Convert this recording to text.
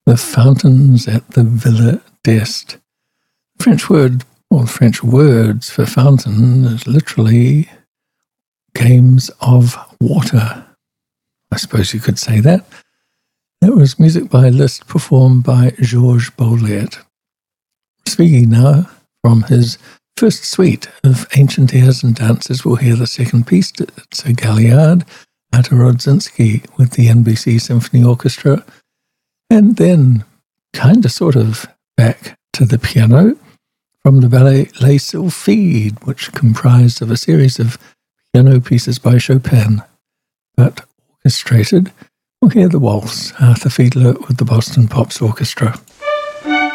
The Fountains at the Villa d'Este. French word, or French words for fountain is literally games of water. I suppose you could say that. That was music by Liszt performed by Georges Boulez. Speaking now from his first suite of ancient airs and dances, we'll hear the second piece. It's a Galliard, Artur Rodzinski with the NBC Symphony Orchestra, and then kind of sort of back to the piano from the ballet Les Sylphides, which comprised of a series of piano pieces by Chopin, but orchestrated. We'll hear the waltz, Arthur Fiedler with the Boston Pops Orchestra.